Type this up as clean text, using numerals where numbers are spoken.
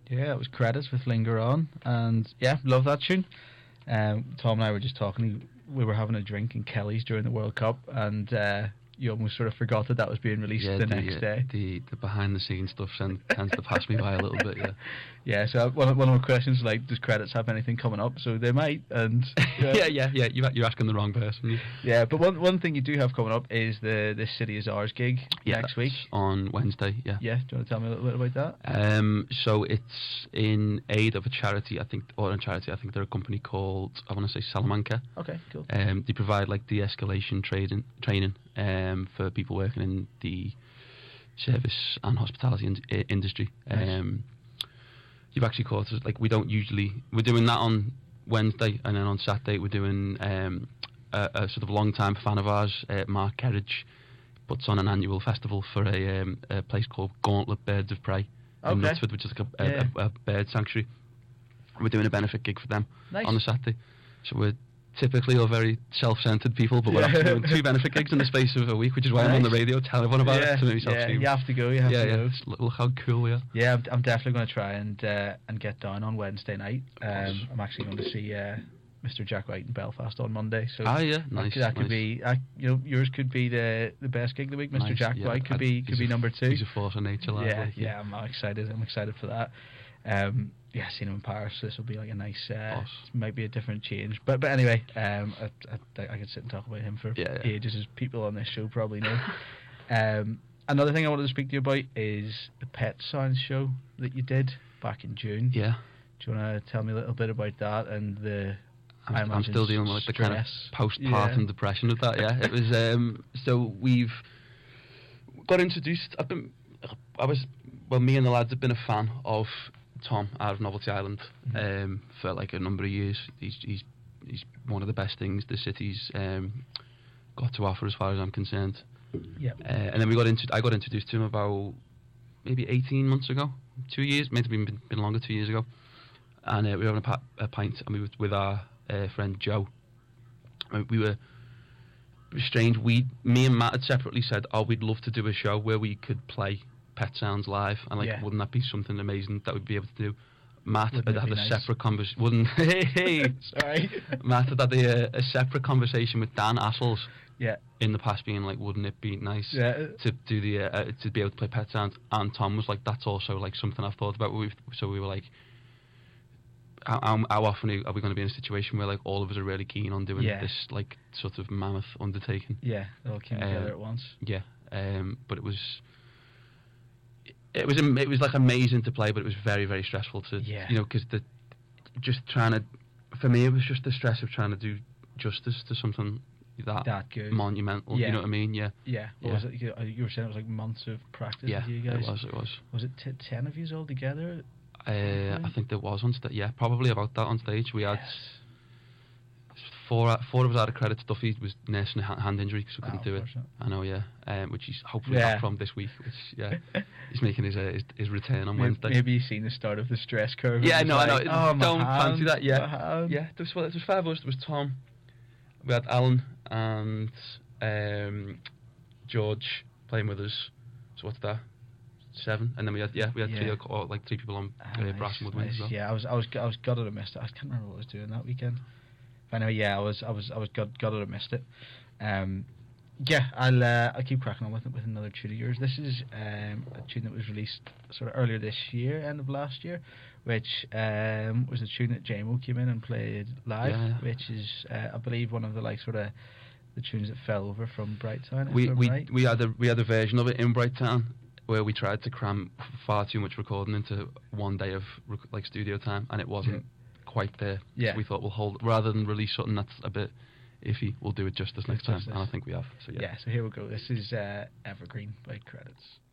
Yeah, it was Credits with Linger On, and yeah, love that tune. Tom and I were just talking. We were having a drink in Kelly's during the World Cup, and you almost sort of forgot that was being released the next day. The behind the scenes stuff tends to pass me by a little bit. Yeah. Yeah. So one of my questions, like, does Credits have anything coming up? So they might, and yeah. You're asking the wrong person. Yeah, but one thing you do have coming up is the This City Is Ours gig next week on Wednesday. Yeah. Yeah. Do you want to tell me a little bit about that? So it's in aid of a charity. I think they're a company called, I want to say, Salamanca. Okay. Cool. They provide like de-escalation training for people working in the service and hospitality industry. Nice. You've actually caught us, like, we're doing that on Wednesday, and then on Saturday we're doing a sort of long time fan of ours, Mark Kerridge, puts on an annual festival for a place called Gauntlet Birds of Prey in Knutsford, which is like a bird sanctuary. We're doing a benefit gig for them on the Saturday. So we're typically all very self-centered people, but we're actually doing 2 benefit gigs in the space of a week, which is why I'm on the radio telling everyone about it to make myself seem. You have to go. You have to go. Look how cool we are. Yeah, I'm definitely going to try and get down on Wednesday night. I'm actually going to see Mr. Jack White in Belfast on Monday. So nice. That could be, yours could be the best gig of the week. Mr. Jack White could be number 2. He's a force of nature. I'm excited. I'm excited for that. Seeing him in Paris, this will be like a nice, might be a different change. But anyway, I could sit and talk about him for ages, as people on this show probably know. Another thing I wanted to speak to you about is the Pet Sounds show that you did back in June. Yeah. Do you want to tell me a little bit about that and the... I'm still dealing with the kind of postpartum depression of that. Yeah, it was. So we've got introduced. Me and the lads have been a fan of Tom out of Novelty Island for like a number of years. He's one of the best things the city's got to offer, as far as I'm concerned. Yeah. And then I got introduced to him about maybe 18 months ago, 2 years, maybe been longer, 2 years ago. And we were having a pint, and we were with our friend Joe. We were strange. Me and Matt had separately said, we'd love to do a show where we could play Pet Sounds live, and wouldn't that be something amazing that we'd be able to do? Matt had had a separate conversation. Sorry. Matt had had a separate conversation with Dan Assels. Yeah. In the past, being like, wouldn't it be nice to do to be able to play Pet Sounds? And Tom was like, that's also like something I've thought about. So we were like, how often are we going to be in a situation where like all of us are really keen on doing this like sort of mammoth undertaking? Yeah, they all came together at once. Yeah, but it was like amazing to play, but it was very, very stressful to because for me it was just the stress of trying to do justice to something that good, monumental. You know what I mean? Yeah. What was it? You were saying it was like months of practice with you guys. It was. Was it 10 of you all together? I think there was on stage. Yeah, probably about that on stage. We had four of us out of Credits. Duffy was nursing a hand injury, so couldn't do it. I know, which he's hopefully back from this week. Which he's making his return on Wednesday. Maybe you've seen the start of the stress curve. Yeah, no, like, I know. Don't fancy that. Yeah. There was 5 of us. There was Tom. We had Alan and George playing with us. So what's that? 7, and then we had 3 people on brass and woodwind as well. Yeah, I was gutted I missed it. I can't remember what I was doing that weekend. But anyway, I was gutted I missed it. I'll keep cracking on with it with another tune of yours. This is a tune that was released sort of earlier this year, end of last year, which was a tune that JMO came in and played live, which is I believe one of the the tunes that fell over from Brighttown. We had a version of it in Brighttown, where we tried to cram far too much recording into one day of studio time, and it wasn't quite there. Yeah. So we thought we'll hold, rather than release something that's a bit iffy, we'll do it justice next time, and I think we have. So so here we go. This is Evergreen by Credits.